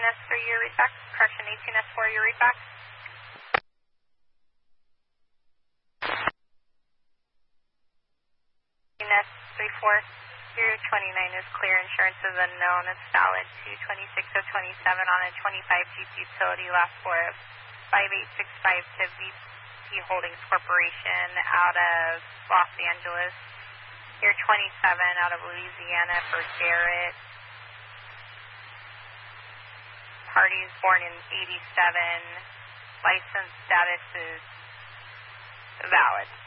18S3, your read back. Correction, 18S4, your read back. 18S34, your 29 is clear. Insurance is unknown. It's valid to 26027 on a 25 Jeep utility. Last four of 5865 to VP Holdings Corporation out of Los Angeles. Your 27 out of Louisiana for Garrett. Parties born in 87. License status is valid.